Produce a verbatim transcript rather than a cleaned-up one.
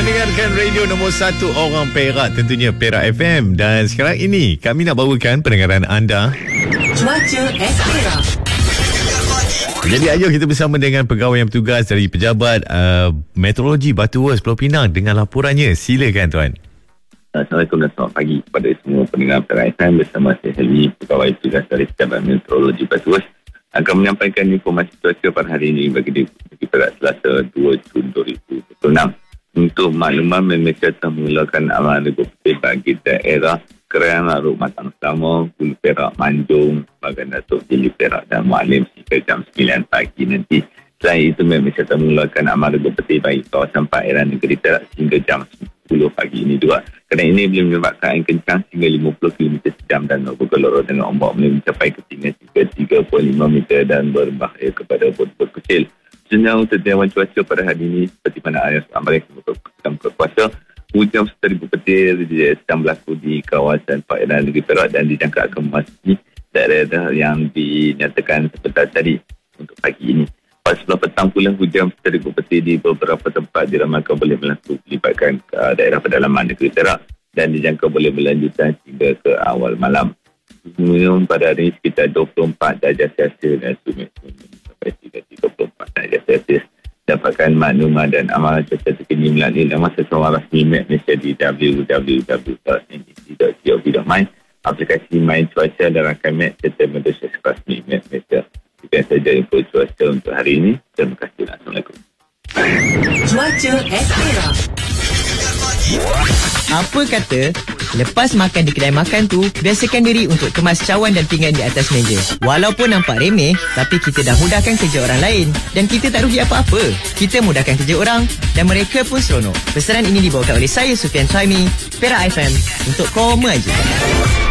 mendengarkan radio nombor satu orang Perak, tentunya Perak F M. Dan sekarang ini kami nak bawakan pendengaran anda Cuaca es Perak. Jadi ayo kita bersama dengan pegawai yang bertugas dari Pejabat uh, Meteorologi Batu Wes Pulau Pinang dengan laporannya. Silakan tuan. Assalamualaikum dan selamat pagi kepada semua pendengar Perak F M. Bersama saya Helmi, pegawai tugas dari Pejabat Meteorologi Batu Wes, akan menyampaikan informasi cuaca pada hari ini bagi di, bagi Perak Selasa dua Jun dua ribu dua puluh enam. Untuk makluman, Malaysia telah mengeluarkan amaran regu putih bagi daerah Kerang, Larut, Matang Selama, Hulu Perak, Manjung, Bagan Datuk, Dili Perak dan Mualim hingga jam sembilan pagi nanti. Selain itu, Malaysia telah mengeluarkan amaran regu putih bagi kawasan perairan negeri Perak hingga jam sepuluh pagi ini juga. Kerana ini boleh menyebabkan angin kencang hingga lima puluh kilometer sejam dan bergelora dengan ombak boleh mencapai ketinggian hingga tiga puluh lima meter dan berbahaya kepada bot-bot kecil. Sebenarnya untuk dewan cuaca pada hari ini, seperti mana ayat Amerika sedang berkuasa, hujan serta ribu petir sedang berlaku di kawasan perairan negeri Perak dan dijangka akan memasuki daerah yang dinyatakan sebentar tadi untuk pagi ini. Pada sebelah petang pula, hujan serta ribu petir di beberapa tempat diramalkan boleh berlaku melibatkan uh, daerah pedalaman negeri Perak dan dijangka boleh berlanjutan hingga ke awal malam. Minum pada hari ini sekitar dua puluh empat darjah Celsius dan suhu sampai tiga puluh empat darjah Celsius. Dapatkan maklumat dan amalan cuaca terkini melalui laman sesuatu rasmi Malaysia di w w w dot n d c dot gov dot my, aplikasi My Cuaca dan rakan Map serta media sosial rasmi Malaysia. Sekian saja info cuaca untuk hari ini. Terima kasih. Assalamualaikum. Cuaca es Perak. Apa kata lepas makan di kedai makan tu, biasakan diri untuk kemas cawan dan pinggan di atas meja. Walaupun nampak remeh, tapi kita dah mudahkan kerja orang lain dan kita tak rugi apa-apa. Kita mudahkan kerja orang dan mereka pun seronok. Pesanan ini dibawakan oleh saya, Sufian Suhaimi, Perak F M, untuk koma aja.